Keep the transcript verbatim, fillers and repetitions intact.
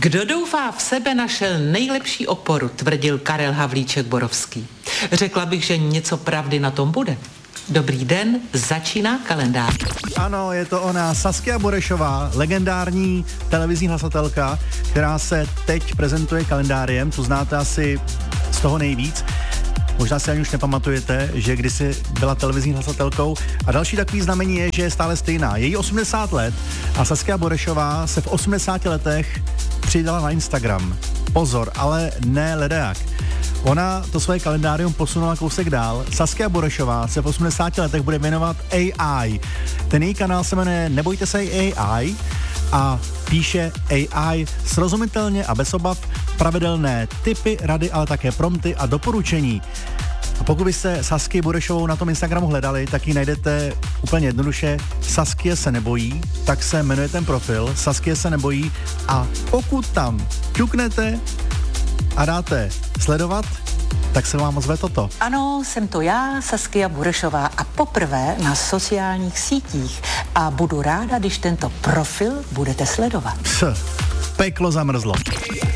Kdo doufá v sebe, našel nejlepší oporu, tvrdil Karel Havlíček-Borovský. Řekla bych, že něco pravdy na tom bude. Dobrý den, začíná kalendář. Ano, je to ona, Saskia Burešová, legendární televizní hlasatelka, která se teď prezentuje kalendáriem, to znáte asi z toho nejvíc. Možná si ani už nepamatujete, že kdysi byla televizní hlasatelkou. A další takový znamení je, že je stále stejná. Je jí osmdesát let a Saskia Burešová se v osmdesáti letech přidala na Instagram. Pozor, ale ne ledejak. Ona to svoje kalendárium posunula kousek dál. Saskia Burešová se v osmdesáti letech bude věnovat A I. Ten její kanál se jmenuje Nebojte se A I a píše A I srozumitelně a bez obav, pravidelné tipy, rady, ale také prompty a doporučení. A pokud byste Sasky Burešovou na tom Instagramu hledali, tak ji najdete úplně jednoduše. Saskie se nebojí, tak se jmenuje ten profil. Saskie se nebojí a pokud tam ťuknete a dáte sledovat, tak se vám ozve toto. Ano, jsem to já, Saskia Burešová a poprvé na sociálních sítích a budu ráda, když tento profil budete sledovat. Pš, peklo zamrzlo.